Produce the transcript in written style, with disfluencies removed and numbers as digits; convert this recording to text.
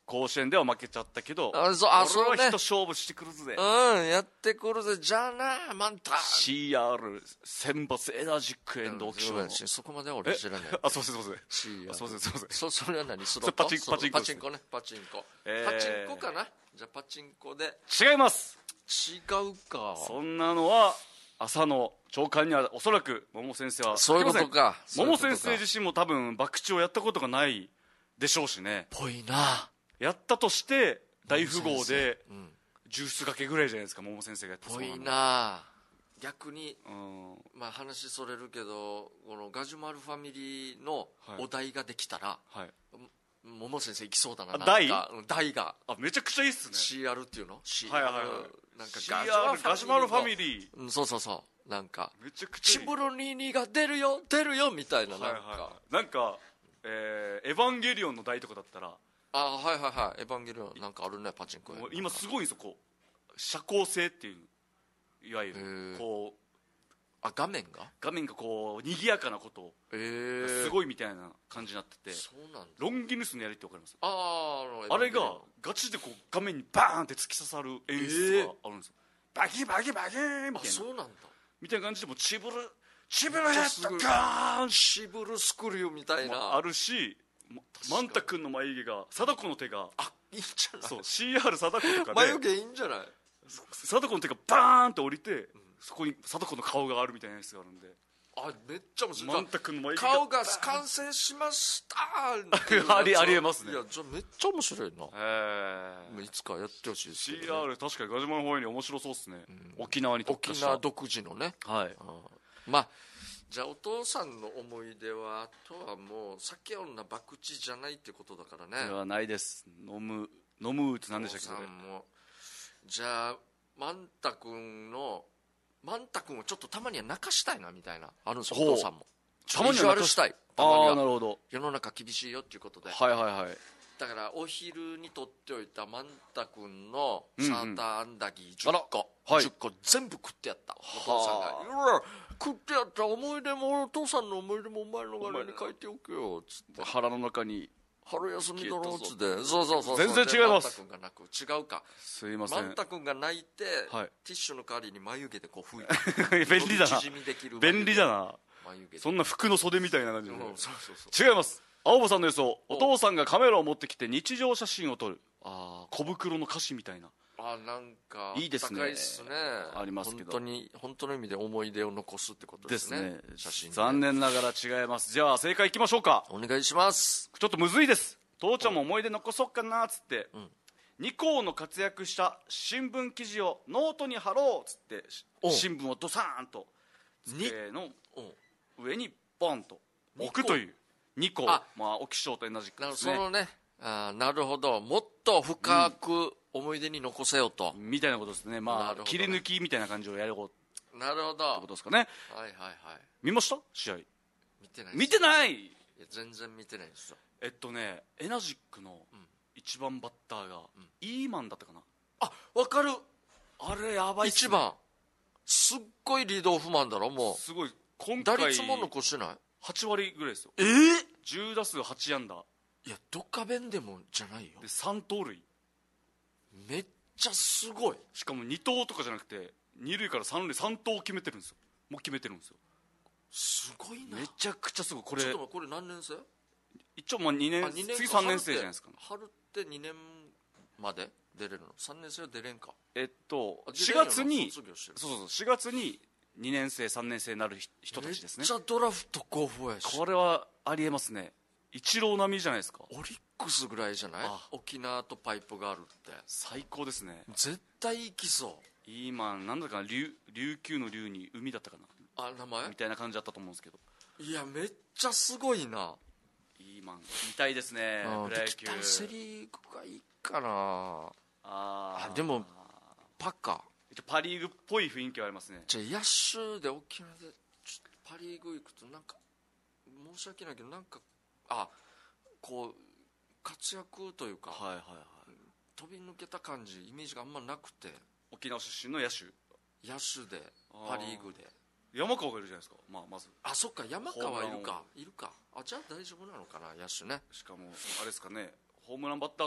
甲子園では負けちゃったけど、 俺は人勝負してくるぜ、 やってくるぜ、じゃあなマンタ CR 選抜エナジックエンドオキション、 そこまでは俺知らない。 すいませんそれは何スロット、 パチンコね、パチンコかな。じゃあパチンコで。 違います。 違うか。 そんなのは朝の朝刊にはおそらく桃先生はそういうことか。 桃先生自身も多分博打をやったことがないでしょうしね。 ぽいな。 やったとして大富豪でジュースがけぐらいじゃないですか、桃先生がやったそうなの。 ぽいな。逆に、まあ話それるけど、このガジュマルファミリーのお題ができたら、桃先生行きそうだな。題がめちゃくちゃいいっすね。 CR っていうの、なんかガジュマルファミリー、 そうなんかめちゃくちゃいい。 チブロニーニが出るよみたいな、 なんかエヴァンゲリオンの題とかだったら、 エヴァンゲリオンなんかあるね、パチンコ。 今すごいんですよ、こう社交性っていう、いわゆるこう画面がこう賑やかなことすごいみたいな感じになってて、 そうなんだ。 ロンギヌスのやりって分かります？ あれがガチでこう画面にバーンって突き刺さる演出があるんですよ。バキバキバキーンみたいな、 そうなんだみたいな感じで、もうチブルヘッドガーンシブルスクリューみたいなあるし、マンタ君の眉毛が貞子の手がいいんじゃない。 そう CR 貞子とかで眉毛いいんじゃない。 貞子の手がバーンって降りて、そこに貞子の顔があるみたいなやつがあるんで、 めっちゃ面白い。 マンタ君の眉毛顔が完成しましたありえますね。 いやじゃめっちゃ面白いな。いつかやってほしいですけど、ね、 CR 確かにガジュマルファミリー面白そうっすね、沖縄に特化した、 沖縄独自のね。まあじゃあお父さんの思い出は、あとはもう酒女博打じゃないってことだからね。 ではないです。飲むって何でしたっけ。 じゃあマンタ君をちょっとたまには泣かしたいなみたいなあるんですよ、お父さんも。 たまには泣かしたい。 なるほど。 世の中厳しいよっていうことで、だからお昼にとっておいたマンタ君のサーターアンダギー10個全部食ってやった。お父さんが食ってやった。思い出もお父さんの思い出もお前の柄に書いておくよつって、 腹の中に春休みだろっつって、そう全然違います。 マンタ君が泣く。違うか、 すいません。 マンタ君が泣いて、ティッシュの代わりに眉毛でこう拭いて便利だな。便利だな。 眉毛そんな服の袖みたいな感じで。 そう違います。青葉さんの予想、お父さんがカメラを持ってきて日常写真を撮る。小袋の歌詞みたいな。 なんかいいですね。 高いっすね。 ありますけど、 本当の意味で思い出を残すってことですね。写真。 残念ながら違います。じゃあ正解いきましょうか。 お願いします。 ちょっとむずいです。父ちゃんも思い出残そうかなっつって、二校の活躍した新聞記事をノートに貼ろうっつって新聞をドサーンと机の上にボンと置くという二校、沖賞と同じくですね。 そのね、なるほど、もっと深く思い出に残せよと、 みたいなことですね。切り抜きみたいな感じをやろう。 なるほどってことですかね。見ました試合。見てない。 全然見てないんですよ。 エナジックの1番バッターがイーマンだったかな。 わかる。 あれやばいっすね。 1番すっごいリードオフマンだろ。もうすごい。今回打率も残してない。 8割ぐらいですよ。10打数8安打。 いやドカベンでもじゃないよ。 で3盗塁。 めっちゃすごい。 しかも2盗とかじゃなくて2塁から3塁3盗決めてるんですよ。もう決めてるんですよ。 すごいな。 めちゃくちゃすごい。これ何年生。 一応2年次3年生じゃないですか。 春って2年まで出れるの。3年生は出れんか。 4月に4月に2年生3年生になる人たちですね。 めっちゃドラフト候補やし。 これはありえますね。イチロー並みじゃないですか。 オリックスぐらいじゃない。沖縄とパイプがあるって最高ですね。 絶対行きそう。 イーマンなんだかな、琉球の竜に海だったかな、 名前みたいな感じだったと思うんですけど。 いやめっちゃすごいな。 イーマン見たいですね。プロ野球セリーグがいいかな。でもパリーグっぽい雰囲気はありますね。 じゃあ野手で沖縄でパリーグ行くとなんか申し訳ないけどなんかこう活躍というか、飛び抜けた感じイメージがあんまなくて。 沖縄出身の野手でパリーグで山川がいるじゃないですか。まずそっか山川いるか。じゃあ大丈夫なのかな野手ね。 しかもあれですかね、ホームランバッター